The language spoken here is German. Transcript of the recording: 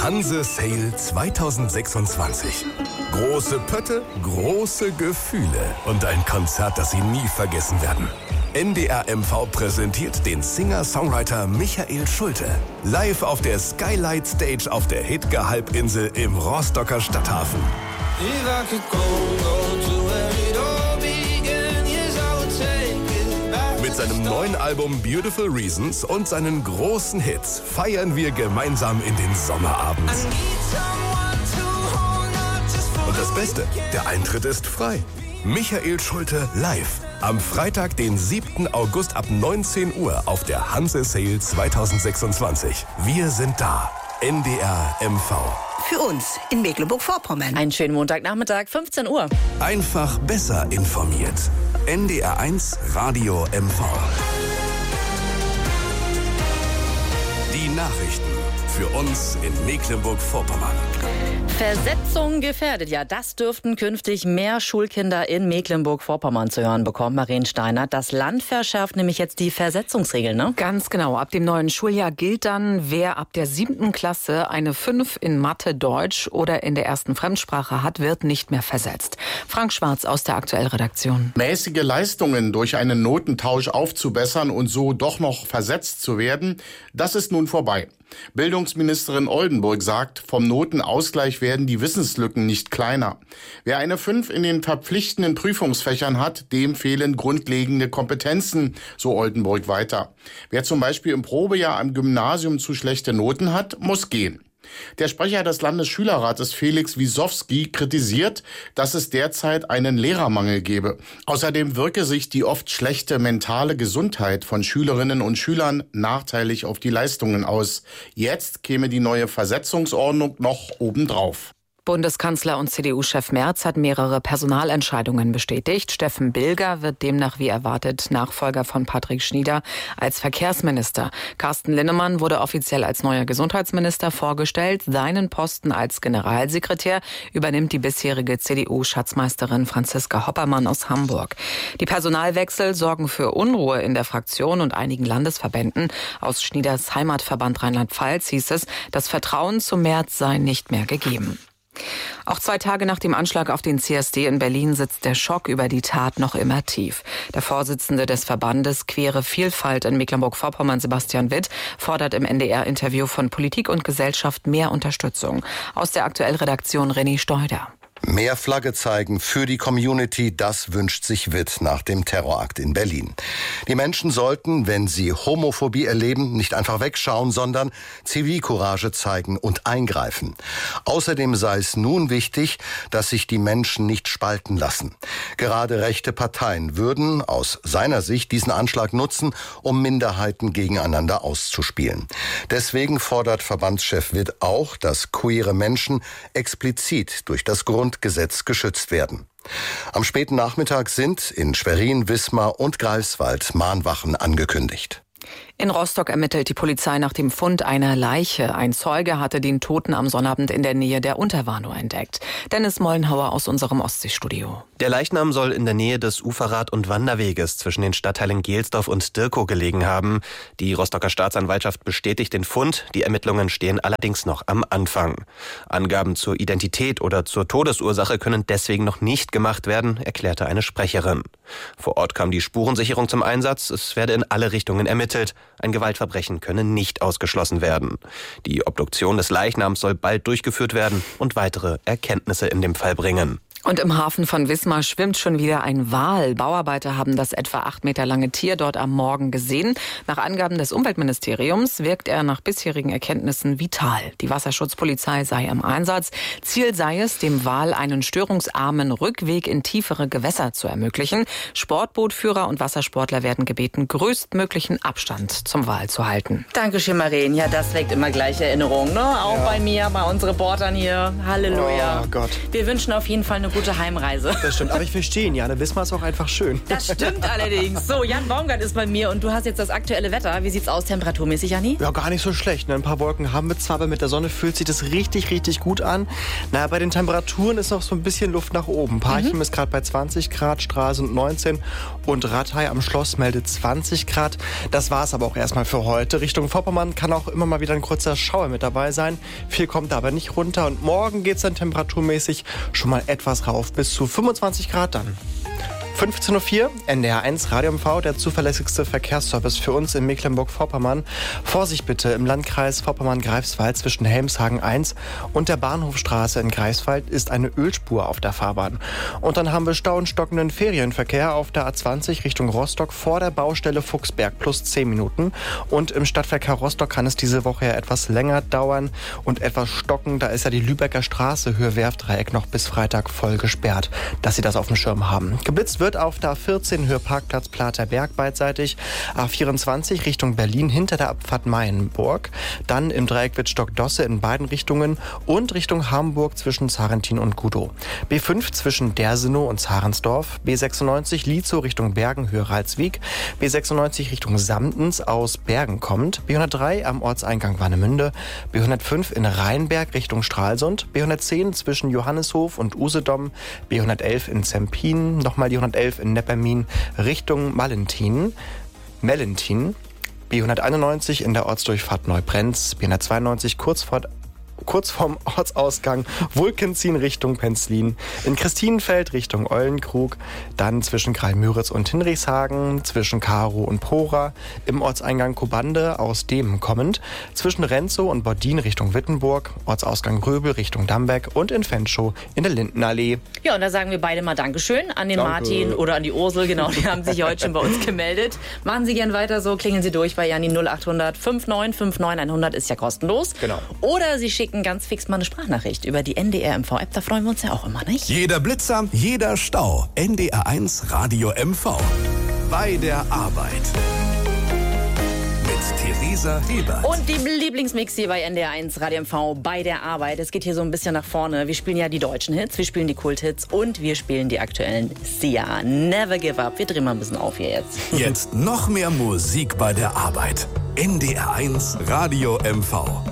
Hanse Sale 2026. Große Pötte, große Gefühle und ein Konzert, das Sie nie vergessen werden. NDR MV präsentiert den Singer-Songwriter Michael Schulte. Live auf der Skylight Stage auf der Hidge-Halbinsel im Rostocker Stadthafen. Mit seinem neuen Album Beautiful Reasons und seinen großen Hits feiern wir gemeinsam in den Sommerabend. Und das Beste, der Eintritt ist frei. Michael Schulte live. Am Freitag, den 7. August ab 19 Uhr auf der Hanse Sale 2026. Wir sind da. NDR MV. Für uns in Mecklenburg-Vorpommern. Einen schönen Montagnachmittag, 15 Uhr. Einfach besser informiert. NDR 1 Radio MV. Die Nachrichten für uns in Mecklenburg-Vorpommern. Versetzung gefährdet. Ja, das dürften künftig mehr Schulkinder in Mecklenburg-Vorpommern zu hören bekommen. Maren Steinert, das Land verschärft nämlich jetzt die Versetzungsregeln, ne? Ganz genau. Ab dem neuen Schuljahr gilt dann, wer ab der 7. Klasse eine 5 in Mathe, Deutsch oder in der ersten Fremdsprache hat, wird nicht mehr versetzt. Frank Schwarz aus der Aktuell-Redaktion. Mäßige Leistungen durch einen Notentausch aufzubessern und so doch noch versetzt zu werden, das ist nun vorbei. Bildungsministerin Oldenburg sagt, vom Notenausgleich werden die Wissenslücken nicht kleiner. Wer eine 5 in den verpflichtenden Prüfungsfächern hat, dem fehlen grundlegende Kompetenzen, so Oldenburg weiter. Wer zum Beispiel im Probejahr am Gymnasium zu schlechte Noten hat, muss gehen. Der Sprecher des Landesschülerrates Felix Wiesowski kritisiert, dass es derzeit einen Lehrermangel gebe. Außerdem wirke sich die oft schlechte mentale Gesundheit von Schülerinnen und Schülern nachteilig auf die Leistungen aus. Jetzt käme die neue Versetzungsordnung noch obendrauf. Bundeskanzler und CDU-Chef Merz hat mehrere Personalentscheidungen bestätigt. Steffen Bilger wird demnach wie erwartet Nachfolger von Patrick Schnieder als Verkehrsminister. Carsten Linnemann wurde offiziell als neuer Gesundheitsminister vorgestellt. Seinen Posten als Generalsekretär übernimmt die bisherige CDU-Schatzmeisterin Franziska Hoppermann aus Hamburg. Die Personalwechsel sorgen für Unruhe in der Fraktion und einigen Landesverbänden. Aus Schnieders Heimatverband Rheinland-Pfalz hieß es, das Vertrauen zu Merz sei nicht mehr gegeben. Auch 2 Tage nach dem Anschlag auf den CSD in Berlin sitzt der Schock über die Tat noch immer tief. Der Vorsitzende des Verbandes Queere Vielfalt in Mecklenburg-Vorpommern, Sebastian Witt, fordert im NDR-Interview von Politik und Gesellschaft mehr Unterstützung. Aus der Aktuell-Redaktion René Steuder. Mehr Flagge zeigen für die Community, das wünscht sich Witt nach dem Terrorakt in Berlin. Die Menschen sollten, wenn sie Homophobie erleben, nicht einfach wegschauen, sondern Zivilcourage zeigen und eingreifen. Außerdem sei es nun wichtig, dass sich die Menschen nicht spalten lassen. Gerade rechte Parteien würden aus seiner Sicht diesen Anschlag nutzen, um Minderheiten gegeneinander auszuspielen. Deswegen fordert Verbandschef Witt auch, dass queere Menschen explizit durch das Grundgesetz geschützt werden. Am späten Nachmittag sind in Schwerin, Wismar und Greifswald Mahnwachen angekündigt. In Rostock ermittelt die Polizei nach dem Fund einer Leiche. Ein Zeuge hatte den Toten am Sonnabend in der Nähe der Unterwarnow entdeckt. Dennis Mollenhauer aus unserem Ostseestudio. Der Leichnam soll in der Nähe des Uferrad- und Wanderweges zwischen den Stadtteilen Gelsdorf und Dirkow gelegen haben. Die Rostocker Staatsanwaltschaft bestätigt den Fund. Die Ermittlungen stehen allerdings noch am Anfang. Angaben zur Identität oder zur Todesursache können deswegen noch nicht gemacht werden, erklärte eine Sprecherin. Vor Ort kam die Spurensicherung zum Einsatz. Es werde in alle Richtungen ermittelt. Ein Gewaltverbrechen könne nicht ausgeschlossen werden. Die Obduktion des Leichnams soll bald durchgeführt werden und weitere Erkenntnisse in dem Fall bringen. Und im Hafen von Wismar schwimmt schon wieder ein Wal. Bauarbeiter haben das etwa 8 Meter lange Tier dort am Morgen gesehen. Nach Angaben des Umweltministeriums wirkt er nach bisherigen Erkenntnissen vital. Die Wasserschutzpolizei sei im Einsatz. Ziel sei es, dem Wal einen störungsarmen Rückweg in tiefere Gewässer zu ermöglichen. Sportbootführer und Wassersportler werden gebeten, größtmöglichen Abstand zum Wal zu halten. Dankeschön, Maren. Ja, das weckt immer gleich Erinnerungen, ne? Auch bei mir, bei unseren Reportern hier. Halleluja. Oh Gott. Wir wünschen auf jeden Fall eine gute Heimreise. Das stimmt, aber ich verstehe ihn, Jana. Wismar ist auch einfach schön. Das stimmt allerdings. So, Jan Baumgart ist bei mir und du hast jetzt das aktuelle Wetter. Wie sieht's aus temperaturmäßig, Janni? Ja, gar nicht so schlecht. Ein paar Wolken haben wir zwar, aber mit der Sonne fühlt sich das richtig, richtig gut an. Na, bei den Temperaturen ist noch so ein bisschen Luft nach oben. Parchim ist gerade bei 20 Grad, Stralsund 19 und Rathai am Schloss meldet 20 Grad. Das war's aber auch erstmal für heute. Richtung Vorpommern kann auch immer mal wieder ein kurzer Schauer mit dabei sein. Viel kommt da aber nicht runter und morgen geht's dann temperaturmäßig schon mal etwas rauf, bis zu 25 Grad dann. 15.04 Uhr, NDR1 Radio MV, der zuverlässigste Verkehrsservice für uns in Mecklenburg-Vorpommern. Vorsicht bitte im Landkreis Vorpommern-Greifswald zwischen Helmshagen 1 und der Bahnhofstraße in Greifswald ist eine Ölspur auf der Fahrbahn. Und dann haben wir Stau und stockenden Ferienverkehr auf der A20 Richtung Rostock vor der Baustelle Fuchsberg plus 10 Minuten. Und im Stadtverkehr Rostock kann es diese Woche ja etwas länger dauern und etwas stocken. Da ist ja die Lübecker Straße Höhe Werftdreieck noch bis Freitag voll gesperrt, dass Sie das auf dem Schirm haben. Geblitzt wird auf der A14 Höhe Parkplatz Platerberg beidseitig, A24 Richtung Berlin hinter der Abfahrt Mayenburg, dann im Dreieck Wittstock-Dosse in beiden Richtungen und Richtung Hamburg zwischen Zarentin und Gudow. B5 zwischen Dersenow und Zarensdorf, B96 Lietzow Richtung Bergen Höhe Ralswiek, B96 Richtung Samtens aus Bergen kommt, B103 am Ortseingang Warnemünde, B105 in Rheinberg Richtung Stralsund, B110 zwischen Johanneshof und Usedom, B111 in Zempin, nochmal die 111 in Neppermin Richtung Mellentin, B191 in der Ortsdurchfahrt Neubrenz, B192 kurz vorm Ortsausgang Wulkenzien Richtung Penzlin, in Christinenfeld Richtung Eulenkrug, dann zwischen Greil-Müritz und Hinrichshagen, zwischen Karow und Pora, im Ortseingang Kobande aus Demen kommend, zwischen Renzow und Bordin Richtung Wittenburg, Ortsausgang Röbel Richtung Dambeck und in Fenschow in der Lindenallee. Ja, und da sagen wir beide mal Dankeschön an den Martin oder an die Ursel, genau, die haben sich heute schon bei uns gemeldet. Machen Sie gern weiter so, klingeln Sie durch bei Janni 0800 5959 100 ist ja kostenlos. Genau. Oder Sie schicken ganz fix mal eine Sprachnachricht über die NDR MV-App, da freuen wir uns ja auch immer, nicht? Jeder Blitzer, jeder Stau. NDR1 Radio MV. Bei der Arbeit. Mit Theresa Ebert. Und die Lieblingsmix hier bei NDR1 Radio MV bei der Arbeit. Es geht hier so ein bisschen nach vorne. Wir spielen ja die deutschen Hits, wir spielen die Kulthits und wir spielen die aktuellen Sia. Never give up. Wir drehen mal ein bisschen auf hier jetzt. Jetzt noch mehr Musik bei der Arbeit. NDR1 Radio MV.